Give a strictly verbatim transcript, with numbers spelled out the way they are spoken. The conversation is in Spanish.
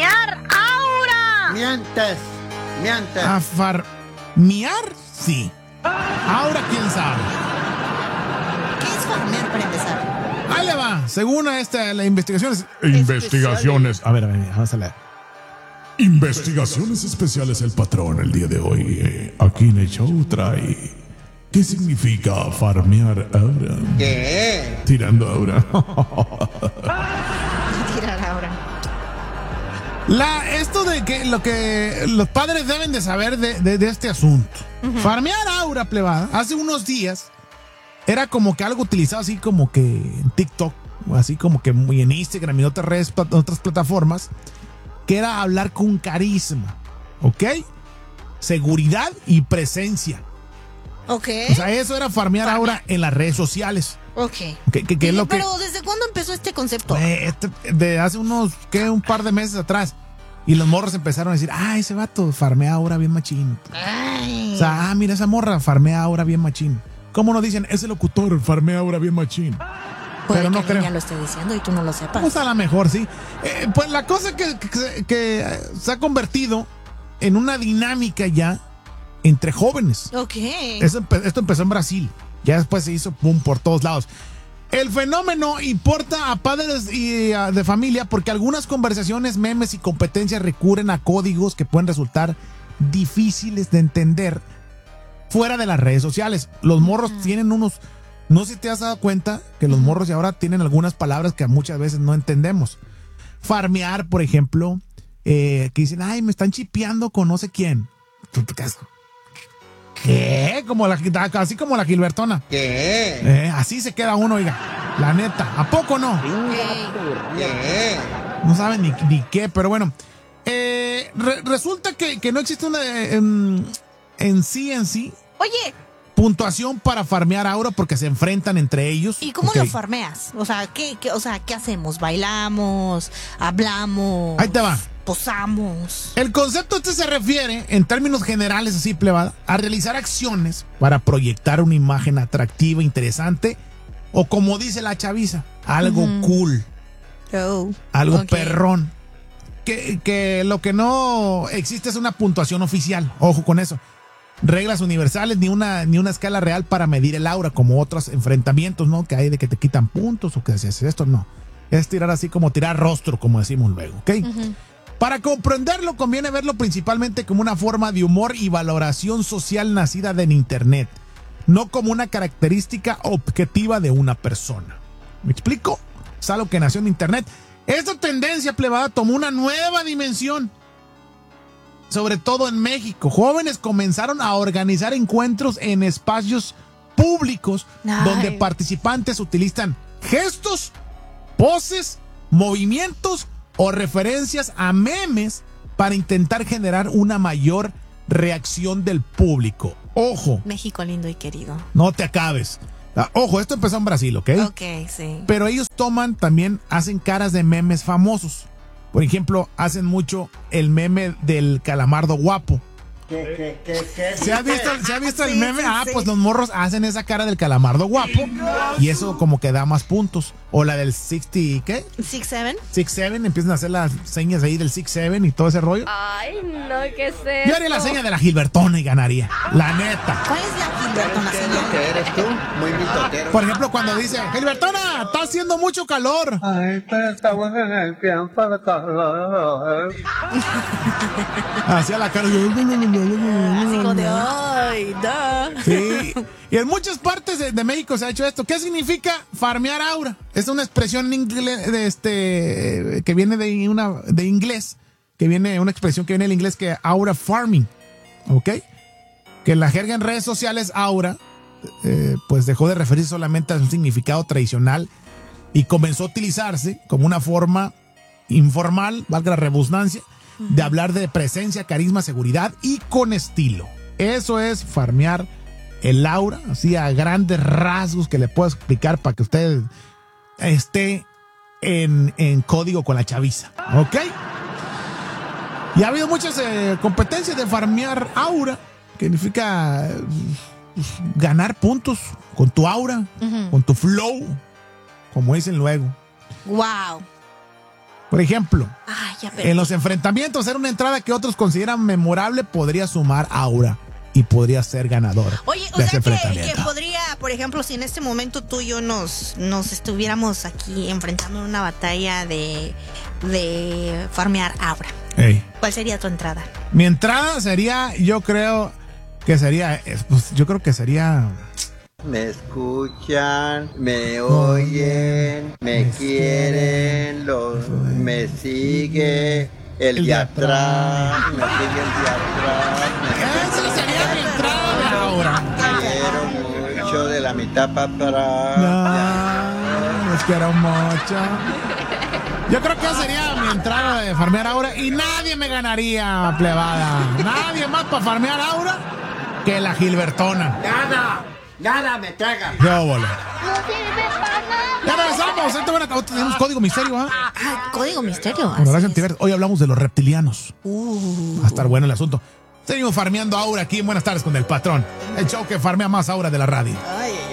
farmear aura. Mientes, mientes. ¿A farmear? Sí. Ahora, ¿quién sabe? ¿Qué es farmear para empezar? Ahí le va. Según a esta, las investigaciones. Investigaciones. A ver, a ver, vamos a leer. Investigaciones especiales el patrón el día de hoy. Eh, aquí en el show trae. ¿Qué significa farmear aura? ¿Qué? Tirando aura. Tirar aura. La, esto de que lo que los padres deben de saber de, de, de este asunto. Uh-huh. Farmear aura, plebada, hace unos días era como que algo utilizado así como que en TikTok, así como que muy en Instagram y otras redes, otras plataformas, que era hablar con carisma, ¿ok? Seguridad y presencia. Ok. O sea, eso era farmear aura en las redes sociales. Ok. ¿Qué, qué, qué es lo Pero, que, ¿desde cuándo empezó este concepto? Eh, este, de hace unos, ¿qué? Un par de meses atrás. Y los morros empezaron a decir, ah, ese vato farmea ahora bien machín. Ay. O sea, ah, mira, esa morra farmea ahora bien machín. ¿Cómo nos dicen? Ese locutor farmea ahora bien machín. Puede Pero no que creo. ya lo esté diciendo y tú no lo sepas. Pues a lo mejor sí. Eh, pues la cosa que, que, que se ha convertido en una dinámica ya entre jóvenes. Ok. Eso, esto empezó en Brasil. Ya después se hizo boom por todos lados. El fenómeno importa a padres y uh, de familia porque algunas conversaciones, memes y competencias recurren a códigos que pueden resultar difíciles de entender fuera de las redes sociales. Los morros uh-huh. tienen unos... No sé si te has dado cuenta que los uh-huh. morros de ahora tienen algunas palabras que muchas veces no entendemos. Farmear, por ejemplo, eh, que dicen, ay, me están chipeando con no sé quién. ¿Qué? Como la, así como la Gilbertona. ¿Qué? Eh, así se queda uno, oiga. La neta. ¿A poco no? ¿Qué? No saben ni, ni qué, pero bueno. Eh, re, resulta que, que no existe una en, en sí, en sí. Oye. Puntuación para farmear aura porque se enfrentan entre ellos. ¿Y cómo okay. lo farmeas? O sea, ¿qué, qué, o sea, ¿qué hacemos? ¿Bailamos? ¿Hablamos? Ahí te va. Posamos. El concepto este se refiere, en términos generales, así plebada, a realizar acciones para proyectar una imagen atractiva, interesante, o como dice la chaviza, algo uh-huh. cool. Oh, algo okay. perrón. Que, que lo que no existe es una puntuación oficial. Ojo con eso. Reglas universales, ni una, ni una escala real para medir el aura, como otros enfrentamientos, ¿no? Que hay de que te quitan puntos o que haces esto, no. Es tirar así como tirar rostro, como decimos luego, ¿ok? Uh-huh. Para comprenderlo, conviene verlo principalmente como una forma de humor y valoración social nacida del internet, no como una característica objetiva de una persona. ¿Me explico? Es algo que nació en internet. Esta tendencia plebada tomó una nueva dimensión, sobre todo en México. Jóvenes comenzaron a organizar encuentros en espacios públicos Ay. donde participantes utilizan gestos, poses, movimientos o referencias a memes para intentar generar una mayor reacción del público. Ojo. México lindo y querido. No te acabes. Ojo, esto empezó en Brasil, ¿ok? Ok, sí. Pero ellos toman también, hacen caras de memes famosos. Por ejemplo, hacen mucho el meme del calamardo guapo. ¿Qué, qué, qué, qué, ¿Se ha visto, ¿se ha visto el sí, meme? Sí, ah, sí. pues los morros hacen esa cara del calamardo guapo y eso como que da más puntos. O la del sesenta, ¿qué? Six Seven. Six Seven, empiezan a hacer las señas ahí del Six Seven y todo ese rollo. Ay, no, ¿qué es eso? Yo haría la seña de la Gilbertona y ganaría. La neta. ¿Cuál es la Gilbertona, señor? ¿Qué eres tú? Muy mitotero. Por ejemplo, cuando dice, Gilbertona, está haciendo mucho calor. Ay, pero estamos en el tiempo de calor. Hacía la cara. Así como de, ay, no. Sí. Y en muchas partes de, de México se ha hecho esto. ¿Qué significa farmear aura? Es una expresión inglés, de este, que viene de, una, de inglés, que viene, una expresión que viene del inglés que aura farming, ¿ok? Que en la jerga en redes sociales aura, eh, pues dejó de referirse solamente a un significado tradicional y comenzó a utilizarse como una forma informal, valga la redundancia, uh-huh. de hablar de presencia, carisma, seguridad y con estilo. Eso es farmear el aura, así a grandes rasgos que le puedo explicar para que usted esté en, en código con la chaviza, ¿ok? Y ha habido muchas eh, competencias de farmear aura, que significa eh, ganar puntos con tu aura, uh-huh. con tu flow, como dicen luego. Wow. Por ejemplo, Ay, ya perdí. en los enfrentamientos, hacer una entrada que otros consideran memorable podría sumar aura y podría ser ganador. Oye, o de ese sea que, enfrentamiento. que podría, por ejemplo, si en este momento tú y yo nos, nos estuviéramos aquí enfrentando en una batalla de, de farmear aura, Ey. ¿cuál sería tu entrada? Mi entrada sería, yo creo que sería, eh, pues, yo creo que sería... Me escuchan, me oyen, me me quieren, los, me sigue el El de de atrás, me sigue el de atrás, Esa sería mi entrada de aura. me quiero mucho de la mitad para atrás. No, los quiero mucho. Yo creo que esa sería mi entrada de farmear aura y nadie me ganaría, plebada. Nadie más para farmear aura que la Gilbertona. Nada, nada me traga. Yo, boludo. Ya regresamos. Ahorita van a- ahorita tenemos código misterio, ¿ah? Ah, código misterio. Con Horacio así es. Antiveros. Hoy hablamos de los reptilianos. Uh. Va a estar bueno el asunto. Seguimos farmeando aura aquí en Buenas tardes con el patrón. El show que farmea más aura de la radio. Ay,